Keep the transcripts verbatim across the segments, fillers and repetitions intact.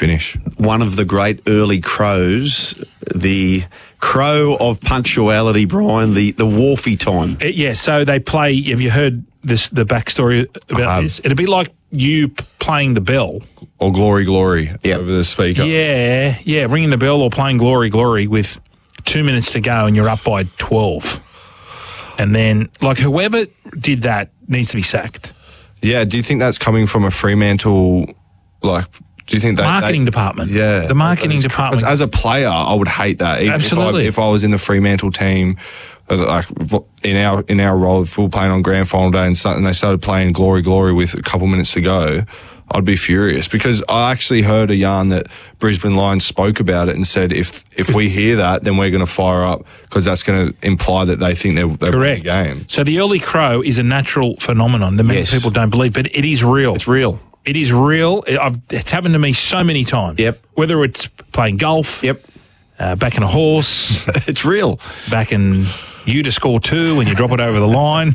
finish. One of the great early crows, the crow of punctuality, Brian, the, the Wharfie time. Uh, yeah, so they play, have you heard this the backstory about Um, this? It'd be like you p- playing the bell. Or Glory, Glory Yep. over the speaker. Yeah, yeah, ringing the bell or playing Glory, Glory with two minutes to go and you're up by twelve. And then, like, whoever did that needs to be sacked. Yeah, do you think that's coming from a Fremantle, like, do you think that... Marketing they, department. Yeah. The marketing As- department. As a player, I would hate that. Even Absolutely. If I, if I was in the Fremantle team, uh, like, in our in our role, if we were playing on grand final day and, so, and they started playing Glory, Glory with a couple minutes to go, I'd be furious, because I actually heard a yarn that Brisbane Lions spoke about it and said if if we hear that, then we're going to fire up, because that's going to imply that they think they're, they're winning Correct. the game. So the early crow is a natural phenomenon that many Yes. people don't believe, but it is real. It's real. It is real. It- I've, it's happened to me so many times. Yep. Whether it's playing golf, Yep. uh, backing a horse, It's real. backing you to score two when you drop it over the line,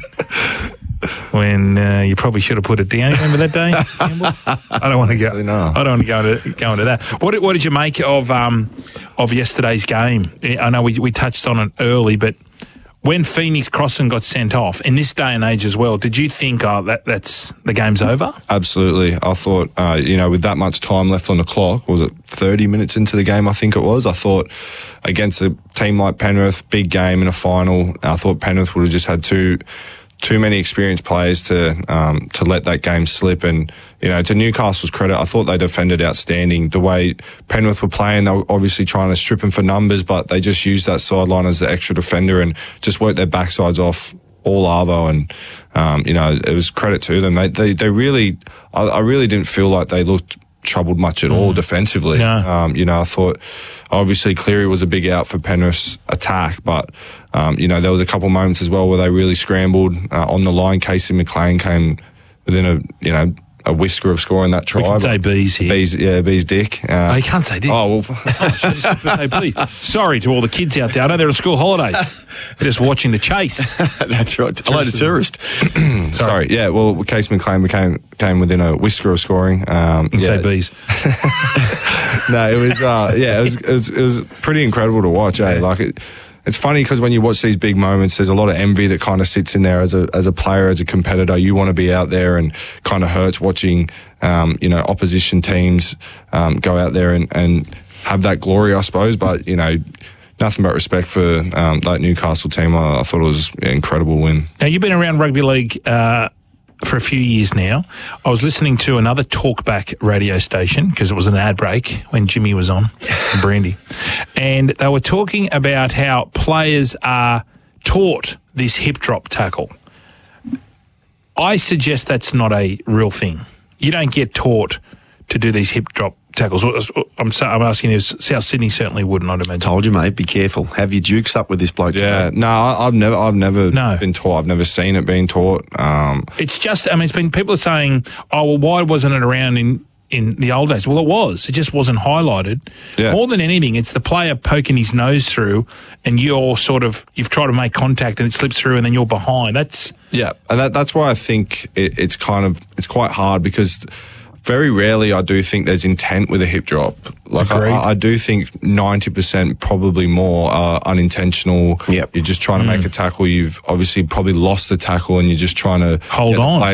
when uh, you probably should have put it down. You remember that day, Campbell? I don't want to go. Actually, no. I don't want to go into go into that. What did, what did you make of um of yesterday's game? I know we we touched on it early, but when Phoenix Crossing got sent off in this day and age as well, did you think, oh, that that's the game's over? Absolutely. I thought, uh, you know, with that much time left on the clock, was it thirty minutes into the game, I think it was, I thought against a team like Penrith, big game in a final, I thought Penrith would have just had too too many experienced players to um, to let that game slip. And, you know, to Newcastle's credit, I thought they defended outstanding. The way Penrith were playing, they were obviously trying to strip them for numbers, but they just used that sideline as the extra defender and just worked their backsides off all Arvo. And, um, you know, it was credit to them. They, they, they really, I, I really didn't feel like they looked troubled much at all defensively. No. Um, you know, I thought obviously Cleary was a big out for Penrith's attack, but um, you know, there was a couple moments as well where they really scrambled uh, on the line. Casey McLean came within a you know a whisker of scoring that try. We can say bees here. Bees, yeah, bees dick. Uh, Oh, you can't say dick. Oh, well, I just say please. Sorry to all the kids out there. I know they're on school holidays. They're just watching the chase. That's right. Hello to tourist. sorry. Yeah, well, Casey McLean came came within a whisker of scoring. Um, You can yeah. say bees. No, it was uh, yeah, it was, it was it was pretty incredible to watch. Eh? Like it, it's funny because when you watch these big moments, there's a lot of envy that kind of sits in there as a as a player, as a competitor. You want to be out there, and kind of hurts watching um, you know opposition teams um, go out there and, and have that glory, I suppose. But you know, nothing but respect for um, that Newcastle team. I, I thought it was an incredible win. Now, you've been around rugby league uh, for a few years now. I was listening to another talkback radio station because it was an ad break when Jimmy was on, Brandy. And they were talking about how players are taught this hip drop tackle. I suggest that's not a real thing. You don't get taught to do these hip drop tackles. I'm, I'm asking you, South Sydney certainly wouldn't, I'd imagine. Told you, mate. Be careful. Have your dukes up with this bloke. Yeah, today. no, I, I've never, I've never No. been taught. I've never seen it being taught. Um, It's just, I mean, it's been, people are saying, oh, well, why wasn't it around in, in the old days? Well, it was. It just wasn't highlighted. Yeah. More than anything, it's the player poking his nose through and you're sort of, you've tried to make contact and it slips through and then you're behind. That's, Yeah, and that, that's why I think it, it's kind of it's quite hard because very rarely I do think there's intent with a hip drop. Like Agreed. I, I do think ninety percent, probably more, are unintentional. Yep. You're just trying to make a tackle. You've obviously probably lost the tackle and you're just trying to Hold get the on. player